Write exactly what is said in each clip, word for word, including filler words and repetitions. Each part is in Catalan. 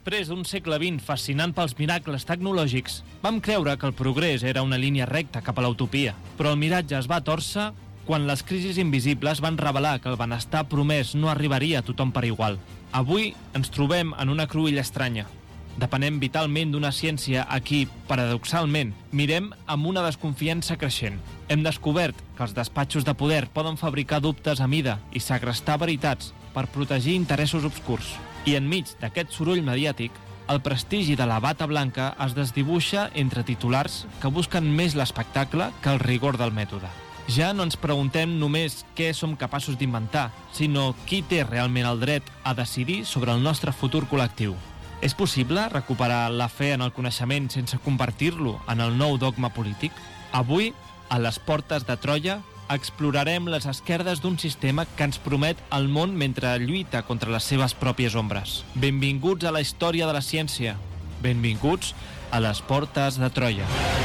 Després d'un segle vint fascinant pels miracles tecnològics, vam creure que el progrés era una línia recta cap a l'utopia. Però el miratge es va tòrcer quan les crisis invisibles van revelar que el benestar promès no arribaria a tothom per igual. Avui ens trobem en una cruïlla estranya. Depenem vitalment d'una ciència a qui, paradoxalment, mirem amb una desconfiança creixent. Hem descobert que els despatxos de poder poden fabricar dubtes a mida i segrestar veritats per protegir interessos obscurs. I enmig d'aquest soroll mediàtic, el prestigi de la bata blanca es desdibuixa entre titulars que busquen més l'espectacle que el rigor del mètode. Ja no ens preguntem només què som capaços d'inventar, sinó qui té realment el dret a decidir sobre el nostre futur col·lectiu. És possible recuperar la fe en el coneixement sense convertir-lo en el nou dogma polític? Avui, a les portes de Troia, explorarem les esquerdes d'un sistema que ens promet el món mentre lluita contra les seves pròpies ombres. Benvinguts a la història de la ciència. Benvinguts a les portes de Troia.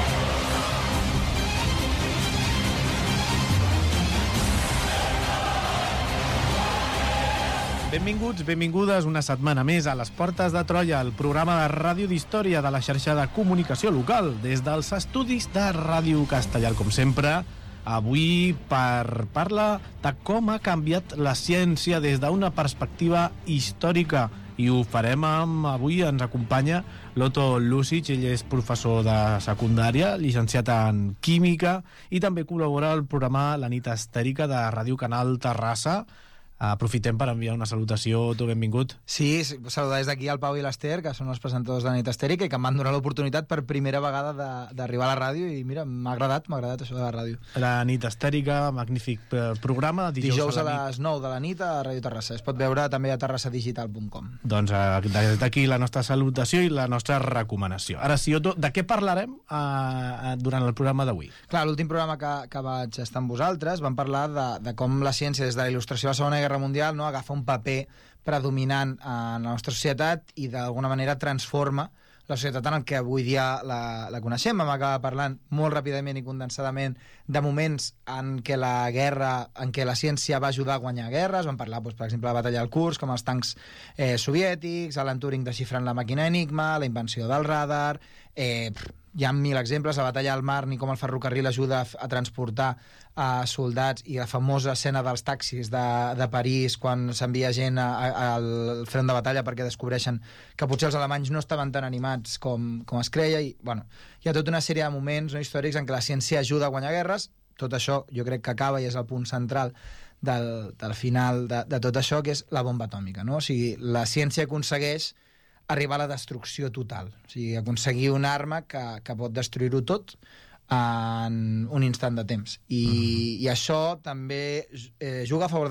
Benvinguts, benvingudes una setmana més a les Portes de Troia, el programa de ràdio d'història de la xarxa de comunicació local, des dels estudis de Ràdio Castellar, com sempre, avui per parlar de com ha canviat la ciència des d'una perspectiva històrica. I ho farem amb... Avui ens acompanya l'Otto Lucic, ell és professor de secundària, llicenciat en química, i també col·labora al programa La nit estèrica de Ràdio Canal Terrassa. Aprofitem per enviar una salutació. Tu, benvingut. Sí, saludar des d'aquí al Pau i l'Ester, que són els presentadors de la nit estèrica i que em van donar l'oportunitat per primera vegada d'arribar a la ràdio, i mira, m'ha agradat, m'ha agradat això de la ràdio. La nit estèrica, magnífic programa. Dijous, dijous a, a les nou de la nit a Ràdio Terrassa. Es pot veure també a terrassa digital punt com. Doncs des d'aquí la nostra salutació i la nostra recomanació. Ara sí, Otto, de què parlarem eh, durant el programa d'avui? Clar, l'últim programa que, que vaig estar amb vosaltres vam parlar de, de com la ciència des de la il·lustració de la Segona Guerra Mundial, no, agafa un paper predominant en la nostra societat i d'alguna manera transforma la societat en el que avui dia la, la coneixem. Vam acabar parlant molt ràpidament i condensadament de moments en què la guerra, en què la ciència va ajudar a guanyar guerres. Vam parlar, doncs, per exemple, de la batalla del Kursk, com els tancs eh, soviètics, Alan Turing desxifrant la màquina Enigma, la invenció del radar... Eh, hi ha mil exemples, la batalla al Marne i com el ferrocarril ajuda a, a transportar a soldats, i la famosa escena dels taxis de, de París quan s'envia gent a, a, al front de batalla perquè descobreixen que potser els alemanys no estaven tan animats com, com es creia. I, bueno, hi ha tota una sèrie de moments, no, històrics en què la ciència ajuda a guanyar guerres. Tot això jo crec que acaba i és el punt central del, del final de, de tot això, que és la bomba atòmica, no? O sigui, la ciència aconsegueix arribar a la destrucció total, o sigui, aconseguir una arma que, que pot destruir-ho tot en un instant de temps. I, mm-hmm. i això també eh, juga a favor